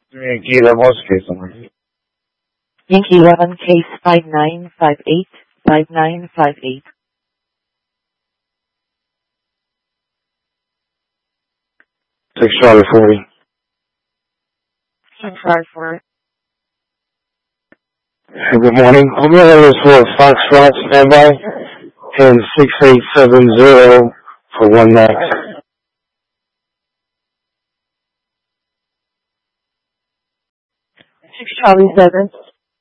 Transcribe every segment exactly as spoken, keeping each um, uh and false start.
Yankee eleven, what's the case number? Yankee eleven, case five nine five eight, five nine five eight. six Charlie forty. I'm sorry for it. Hey, good morning. I'm going for Foxtrot standby and six eight seven zero for one max. six Charlie seven.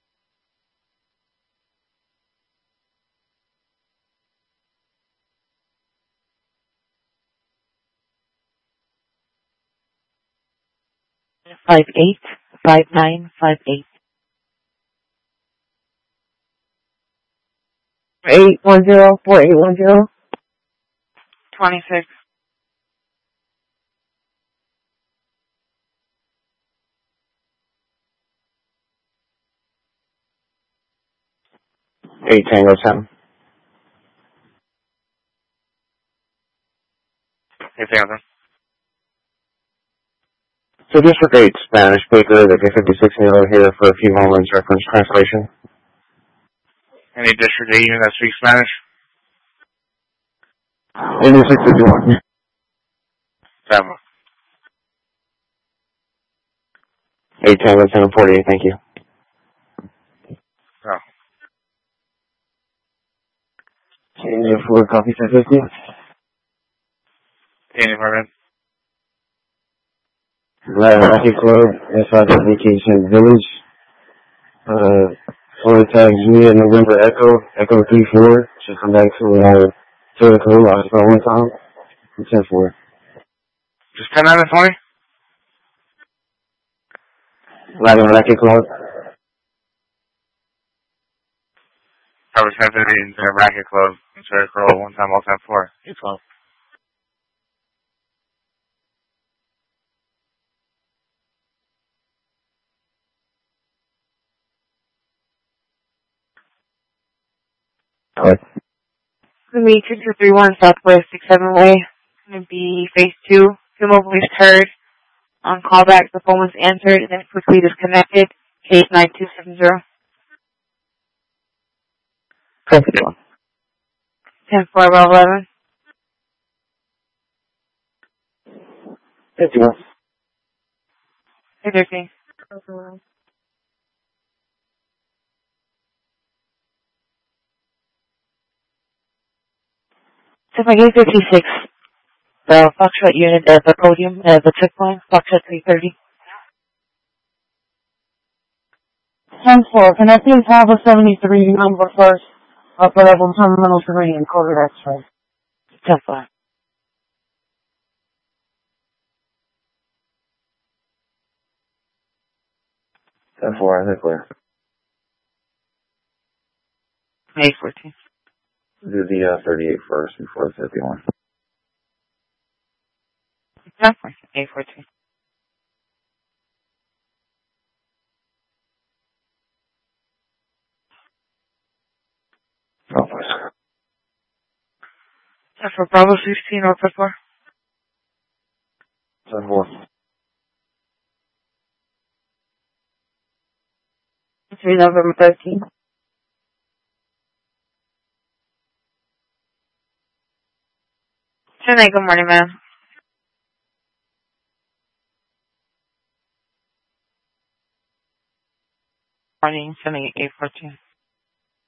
Five eight, five nine five eight. Eight one zero four eight one zero. Twenty six. eight Tango seven. eight Tango. So District eight Spanish speaker, the K fifty-six Halo here for a few moments reference translation. Any District eight unit that speaks Spanish? Any six fifty-one. Seven. eight Tango seven forty-eight, thank you. Oh. India four, copy ten fifty. India apartment. Lucky Club, inside the Vacation Village. Uh, Florida tags me at November Echo, Echo three four. Should come back to uh, to the code, I spell one time. ten four. Just ten out of twenty? Latin Lucky Club. I was ten fifty in the Racket Club, inside the code, one time, all time four. eight twelve. Alright. Gonna be two two three one Southwest six seven Way. Gonna be phase two. Female voice heard. On callback, the phone was answered and then quickly disconnected. Case nine two seven zero. fifty-one. ten four eleven. fifty-one. Hey, thirteen. So my gate fifty-six, the Foxtrot unit at the podium, uh, the trip line, Foxtrot three thirty. ten four, connecting Tower seventy-three, number first, upper level terminal three in Corvette X-ray. ten four. ten four, I think we're. eight fourteen. Do the uh, thirty-eight first before the fifty-one. ten four. eight fourteen. Oh, please. ten four Bravo sixteen, or ten four. ten four. three November thirteen. ten eight, good morning, ma'am. Morning, ten eight, eight fourteen.